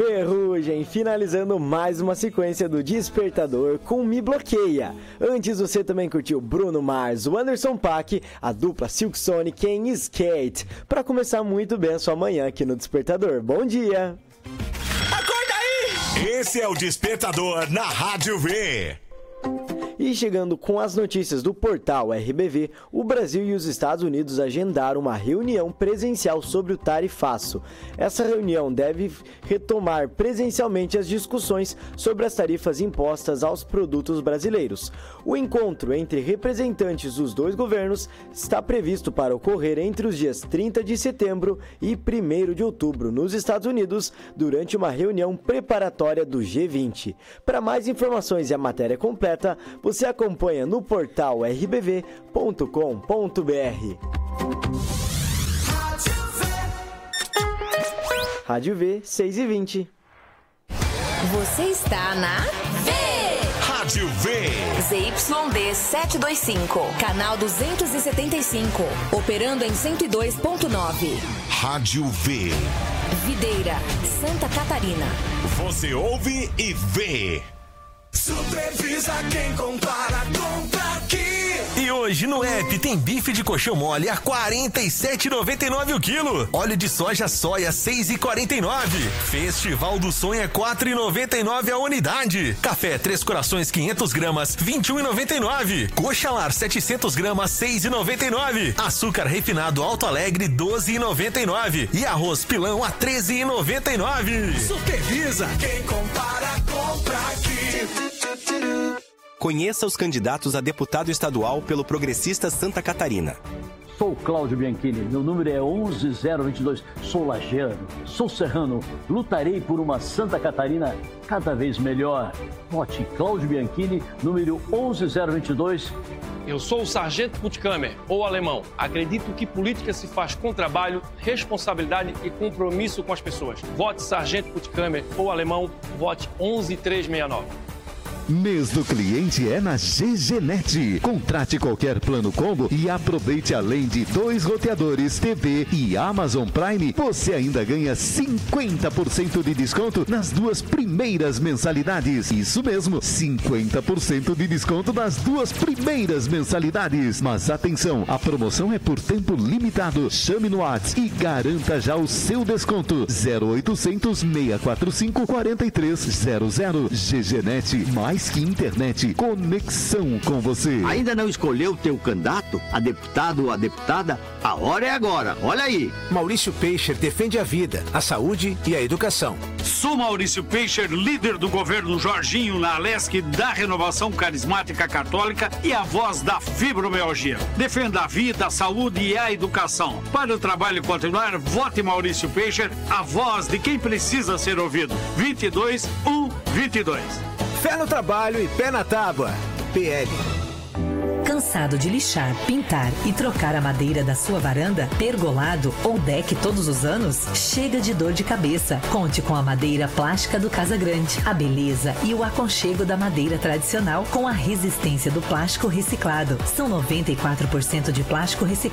Ferrugem, finalizando mais uma sequência do Despertador com Me Bloqueia. Antes você também curtiu Bruno Mars, o Anderson .Paak, a dupla Silk Sonic em Skate, para começar muito bem a sua manhã aqui no Despertador. Bom dia! Acorda aí! Esse é o Despertador na Rádio V. E chegando com as notícias do portal RBV, o Brasil e os Estados Unidos agendaram uma reunião presencial sobre o tarifaço. Essa reunião deve retomar presencialmente as discussões sobre as tarifas impostas aos produtos brasileiros. O encontro entre representantes dos dois governos está previsto para ocorrer entre os dias 30 de setembro e 1º de outubro nos Estados Unidos, durante uma reunião preparatória do G20. Para mais informações e a matéria completa, você acompanha no portal rbv.com.br. Rádio V, 6h20. Você está na V. Rádio V. ZYD 725, canal 275, operando em 102.9. Rádio V. Videira, Santa Catarina. Você ouve e vê. Supervisa quem compara, compra aqui. E hoje no app tem bife de coxão mole a R$ 47,99 o quilo. Óleo de soja R$ 6,49. Festival do Sonho é R$ 4,99 a unidade. Café Três Corações 500 gramas R$ 21,99. Coxa Lar 700 gramas R$ 6,99. Açúcar refinado Alto Alegre R$ 12,99. E arroz pilão a R$ 13,99. Supervisa quem compara, compra aqui. Conheça os candidatos a deputado estadual pelo Progressista Santa Catarina. Sou Cláudio Bianchini, meu número é 11022. Sou lajeano, sou serrano, lutarei por uma Santa Catarina cada vez melhor. Vote Cláudio Bianchini, número 11022. Eu sou o Sargento Puttkamer, ou alemão. Acredito que política se faz com trabalho, responsabilidade e compromisso com as pessoas. Vote Sargento Puttkamer, ou alemão, vote 11369. Mês do cliente é na GGNet. Contrate qualquer plano combo e aproveite, além de 2 roteadores, TV e Amazon Prime, você ainda ganha 50% de desconto nas 2 primeiras mensalidades. Isso mesmo, 50% de desconto nas 2 primeiras mensalidades. Mas atenção, a promoção é por tempo limitado. Chame no WhatsApp e garanta já o seu desconto. 0800 645 4300. GGNet, mais que internet, conexão com você. Ainda não escolheu o teu candidato, a deputado ou a deputada? A hora é agora, olha aí. Maurício Peixe defende a vida, a saúde e a educação. Sou Maurício Peixe, líder do governo Jorginho na Alesc da Renovação Carismática Católica e a voz da fibromialgia. Defenda a vida, a saúde e a educação. Para o trabalho continuar, vote Maurício Peixe, a voz de quem precisa ser ouvido. 22-1-22. Fé no trabalho e pé na tábua. PL. Cansado de lixar, pintar e trocar a madeira da sua varanda, pergolado ou deck todos os anos? Chega de dor de cabeça. Conte com a madeira plástica do Casa Grande. A beleza e o aconchego da madeira tradicional com a resistência do plástico reciclado. São 94% de plástico reciclado